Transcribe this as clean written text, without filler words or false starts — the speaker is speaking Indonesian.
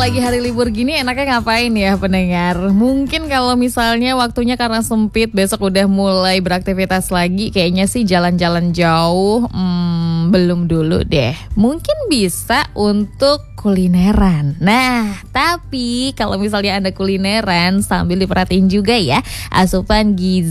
lagi hari libur gini enaknya ngapain ya pendengar? Mungkin kalau misalnya waktunya karena sempit, besok udah mulai beraktivitas lagi, kayaknya sih jalan-jalan jauh belum dulu deh. Mungkin bisa untuk kulineran. Nah, tapi kalau misalnya Anda kulineran sambil diperhatiin juga ya asupan gizi